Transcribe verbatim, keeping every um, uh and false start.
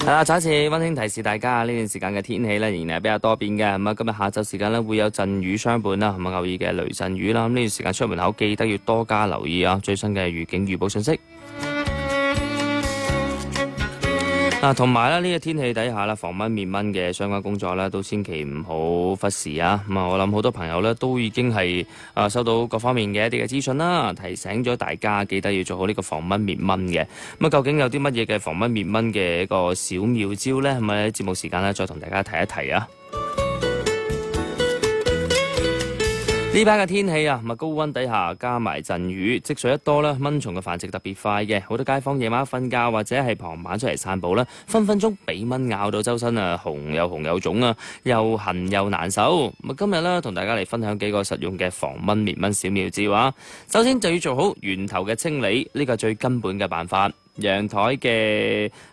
係啦，再一次溫馨提示大家，呢段時間嘅天氣咧仍然係比較多變嘅。咁啊，今日下晝時間咧會有陣雨相伴啦，同埋偶爾嘅雷陣雨啦。咁呢段時間出門口記得要多加留意啊！最新嘅預警預報信息。嗱，同埋咧呢個天氣底下啦，防蚊滅蚊嘅相關工作咧，都千祈唔好忽視啊！咁啊，我諗好多朋友咧都已經係啊收到各方面嘅一啲嘅資訊啦，提醒咗大家記得要做好呢個防蚊滅蚊嘅。咁啊，究竟有啲乜嘢嘅防蚊滅蚊嘅一個小妙招咧？係咪喺節目時間咧再同大家提一提啊？呢排嘅天氣啊，咪高溫底下加埋陣雨，積水一多咧，蚊蟲嘅繁殖特別快嘅。好多街坊夜晚瞓覺或者係傍晚出嚟散步咧，分分鐘俾蚊咬到周身啊，紅又紅又腫啊，又痕又難受。咁今日咧同大家嚟分享幾個實用嘅防蚊滅蚊小妙招啊！首先就要做好源頭嘅清理，呢個係最根本嘅辦法。陽台嘅